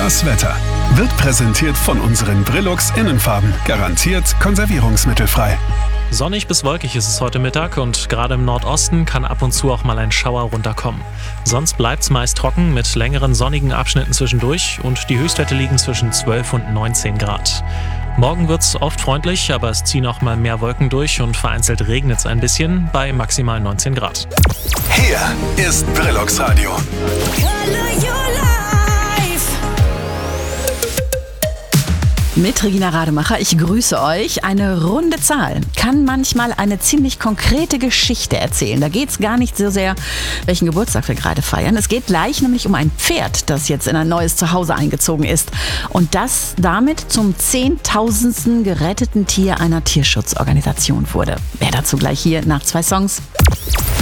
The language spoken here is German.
Das Wetter wird präsentiert von unseren Brillux Innenfarben. Garantiert konservierungsmittelfrei. Sonnig bis wolkig ist es heute Mittag und gerade im Nordosten kann ab und zu auch mal ein Schauer runterkommen. Sonst bleibt es meist trocken mit längeren sonnigen Abschnitten zwischendurch und die Höchstwerte liegen zwischen 12 und 19 Grad. Morgen wird es oft freundlich, aber es ziehen auch mal mehr Wolken durch und vereinzelt regnet es ein bisschen bei maximal 19 Grad. Hier ist Brillux Radio. Mit Regina Rademacher, ich grüße euch. Eine runde Zahl kann manchmal eine ziemlich konkrete Geschichte erzählen. Da geht es gar nicht so sehr, welchen Geburtstag wir gerade feiern. Es geht gleich nämlich um ein Pferd, das jetzt in ein neues Zuhause eingezogen ist. Und das damit zum 10.000. geretteten Tier einer Tierschutzorganisation wurde. Mehr dazu gleich hier nach 2 Songs.